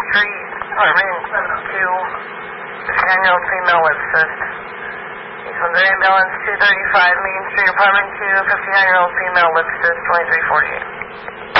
Street, to 59-year-old female lip cyst. He's under ambulance 235 Main Street, apartment 2, 59-year-old female lip cyst, 2348.